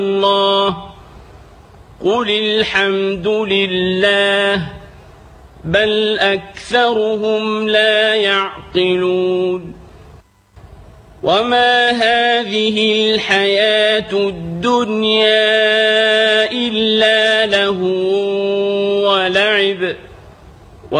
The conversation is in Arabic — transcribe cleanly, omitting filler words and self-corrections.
الله قل الحمد لله بل أكثرهم لا يعقلون وما هذه الحياة الدنيا إلا لهو ولعب